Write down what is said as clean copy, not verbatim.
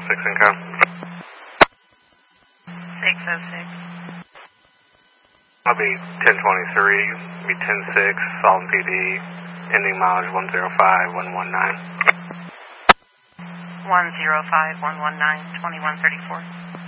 6 income. 606. I'll be 1023, be 106, Salt PD, ending mileage 105119. 105119, 2134.